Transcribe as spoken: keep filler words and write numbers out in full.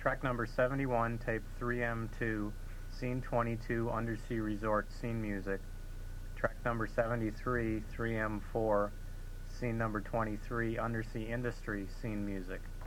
Track number seventy-one, tape three M two, scene twenty-two, Undersea Resort, scene music. Track number seventy-three, three M four, scene number twenty-three, Undersea Industry, scene music.